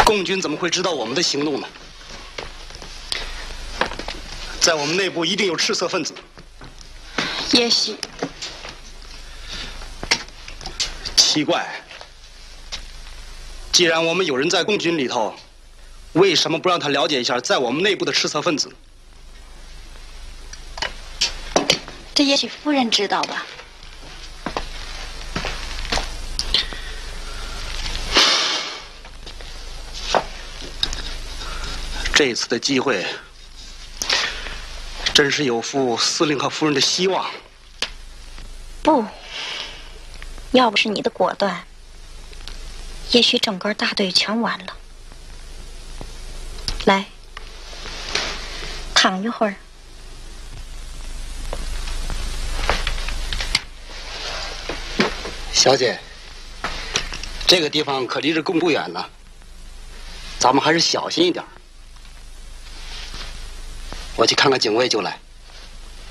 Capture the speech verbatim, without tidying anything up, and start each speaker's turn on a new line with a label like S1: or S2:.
S1: 共军怎么会知道我们的行动呢？在我们内部一定有赤色分子。
S2: 也许。
S1: 奇怪，既然我们有人在共军里头，为什么不让他了解一下在我们内部的赤色分子？
S2: 这也许夫人知道吧。
S1: 这一次的机会，真是有负司令和夫人的希望。
S2: 不，要不是你的果断，也许整个大队全完了。来，躺一会儿。
S1: 小姐，这个地方可离这宫不远呢，咱们还是小心一点。我去看看警卫就来。